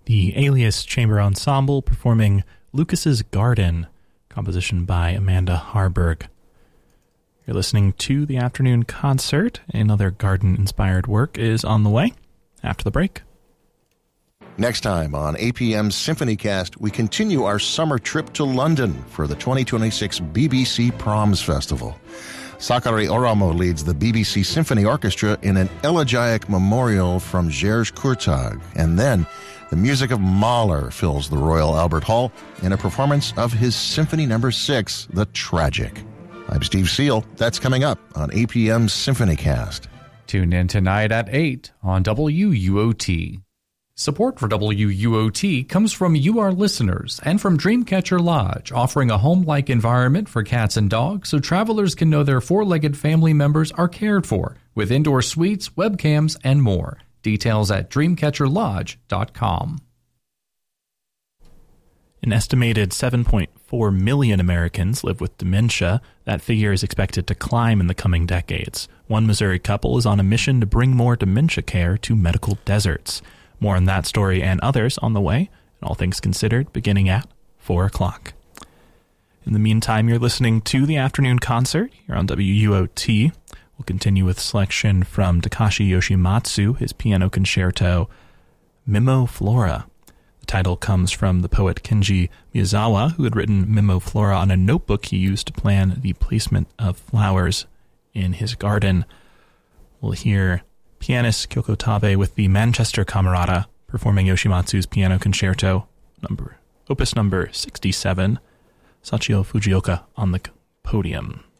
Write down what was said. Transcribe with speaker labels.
Speaker 1: the Alias Chamber Ensemble performing Lucas's Garden, composition by Amanda Harburg. You're listening to the afternoon concert. Another garden-inspired work is on the way after the break.
Speaker 2: Next time on APM's SymphonyCast, we continue our summer trip to London for the 2026 BBC Proms Festival. Sakari Oramo leads the BBC Symphony Orchestra in an elegiac memorial from Jerzy Kurtag, and then the music of Mahler fills the Royal Albert Hall in a performance of his Symphony No. 6, The Tragic. I'm Steve Seal. That's coming up on APM's SymphonyCast.
Speaker 3: Tune in tonight at 8 on WUOT. Support for WUOT comes from you, our listeners, and from Dreamcatcher Lodge, offering a home-like environment for cats and dogs so travelers can know their four-legged family members are cared for, with indoor suites, webcams, and more. Details at dreamcatcherlodge.com.
Speaker 1: An estimated 7.4 million Americans live with dementia. That figure is expected to climb in the coming decades. One Missouri couple is on a mission to bring more dementia care to medical deserts. More on that story and others on the way, and All Things Considered, beginning at 4 o'clock. In the meantime, you're listening to the afternoon concert here on WUOT. We'll continue with a selection from Takashi Yoshimatsu, his piano concerto, Mimo Flora. The title comes from the poet Kenji Miyazawa, who had written Mimo Flora on a notebook he used to plan the placement of flowers in his garden. We'll hear pianist Kyoko Tabe with the Manchester Camerata performing Yoshimatsu's piano concerto, opus number 67, Sachio Fujioka on the podium.